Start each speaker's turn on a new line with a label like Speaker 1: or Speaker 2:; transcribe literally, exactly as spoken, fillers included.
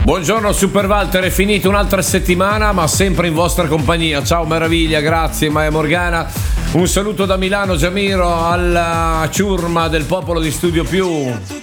Speaker 1: Buongiorno Super Walter, è finita un'altra settimana ma sempre in vostra compagnia. Ciao meraviglia, grazie Maia Morgana. Un saluto da Milano, Giamiro, alla ciurma del popolo di Studio Più.